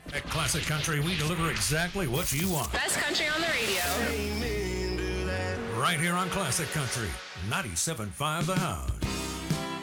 At Classic Country, we deliver exactly what you want. Best country on the radio. Right here on Classic Country, 97.5 The Hound.